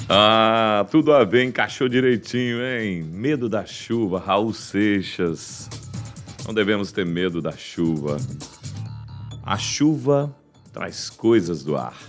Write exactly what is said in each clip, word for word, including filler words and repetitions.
Ah, tudo a ver, encaixou direitinho, hein? Medo da chuva, Raul Seixas. Não devemos ter medo da chuva. A chuva traz coisas do ar.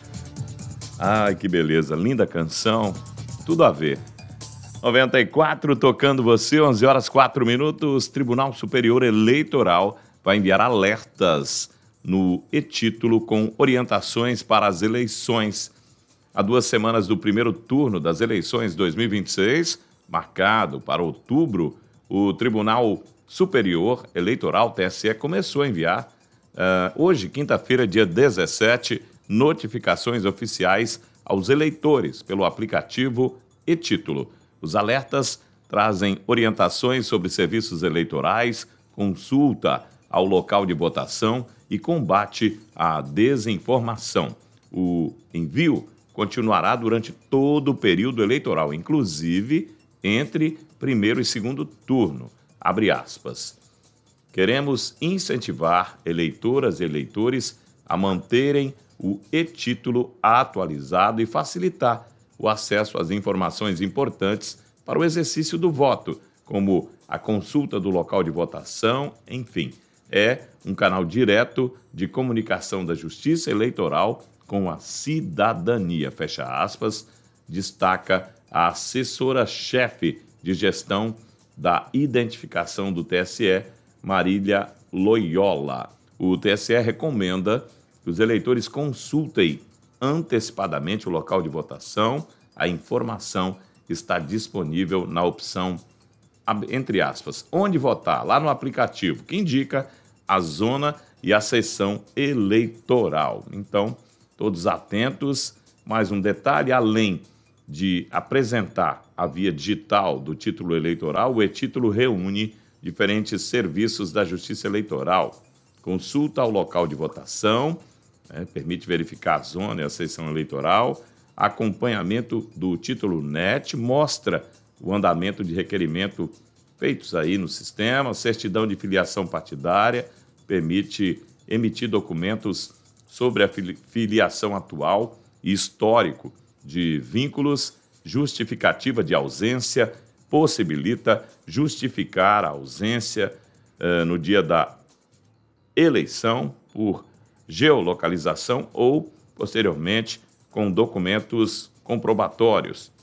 Ai, que beleza, linda canção. Tudo a ver. noventa e quatro, tocando você, onze horas quatro minutos. Tribunal Superior Eleitoral vai enviar alertas no e-título com orientações para as eleições. Há duas semanas do primeiro turno das eleições dois mil e vinte e seis, marcado para outubro, o Tribunal Superior Eleitoral, T S E, começou a enviar, uh, hoje, quinta-feira, dia dezessete, notificações oficiais aos eleitores pelo aplicativo e-título. Os alertas trazem orientações sobre serviços eleitorais, consulta ao local de votação e combate à desinformação. O envio continuará durante todo o período eleitoral, inclusive entre primeiro e segundo turno. Abre aspas. Queremos incentivar eleitoras e eleitores a manterem o e-título atualizado e facilitar o acesso às informações importantes para o exercício do voto, como a consulta do local de votação, enfim. É um canal direto de comunicação da Justiça Eleitoral com a cidadania, fecha aspas, destaca a assessora-chefe de gestão da identificação do T S E, Marília Loyola. O T S E recomenda que os eleitores consultem antecipadamente o local de votação. A informação está disponível na opção, entre aspas, onde votar, lá no aplicativo, que indica a zona e a seção eleitoral. Então, todos atentos. Mais um detalhe, além de apresentar a via digital do título eleitoral, o e-título reúne diferentes serviços da Justiça Eleitoral. Consulta ao local de votação, né, permite verificar a zona e a seção eleitoral, acompanhamento do título N E T, mostra o andamento de requerimento feitos aí no sistema, certidão de filiação partidária, permite emitir documentos sobre a filiação atual e histórico de vínculos, justificativa de ausência, possibilita justificar a ausência uh, no dia da eleição por geolocalização ou, posteriormente, com documentos comprobatórios.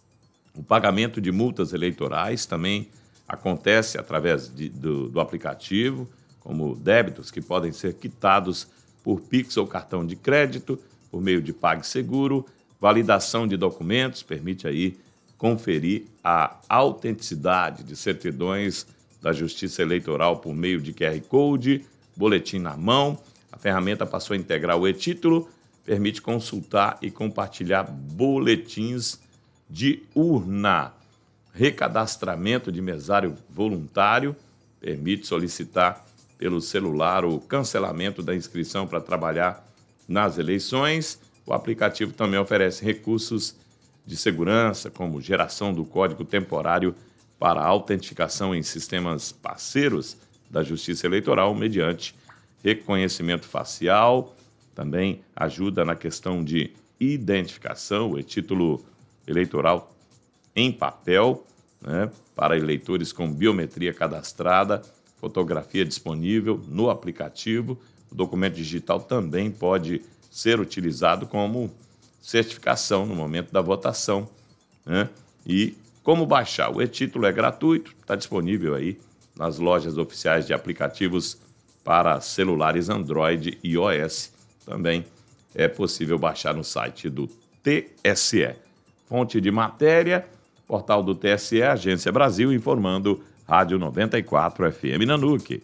O pagamento de multas eleitorais também acontece através de, do, do aplicativo, como débitos que podem ser quitados por Pix ou cartão de crédito, por meio de PagSeguro, validação de documentos, permite aí conferir a autenticidade de certidões da Justiça Eleitoral por meio de Q R Code, boletim na mão. A ferramenta passou a integrar o e-título, permite consultar e compartilhar boletins de urna. Recadastramento de mesário voluntário, permite solicitar pelo celular o cancelamento da inscrição para trabalhar nas eleições. O aplicativo também oferece recursos de segurança, como geração do código temporário para autenticação em sistemas parceiros da Justiça Eleitoral, mediante reconhecimento facial, também ajuda na questão de identificação, o e-título eleitoral em papel, né, para eleitores com biometria cadastrada, fotografia disponível no aplicativo. O documento digital também pode ser utilizado como certificação no momento da votação, né? E como baixar? O e-título é gratuito, está disponível aí nas lojas oficiais de aplicativos para celulares Android e iOS. Também é possível baixar no site do T S E. Fonte de matéria, portal do T S E, Agência Brasil, informando Rádio noventa e quatro F M Nanuque.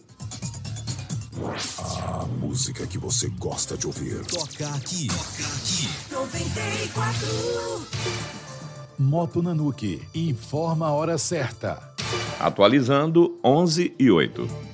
A música que você gosta de ouvir. Toca aqui. Toca aqui. noventa e quatro. Moto Nanuque informa a hora certa. Atualizando onze e oito.